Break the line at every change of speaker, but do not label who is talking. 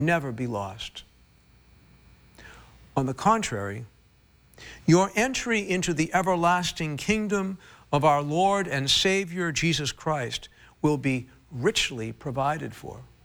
never be lost. On the contrary, your entry into the everlasting kingdom of our Lord and Savior Jesus Christ will be richly provided for.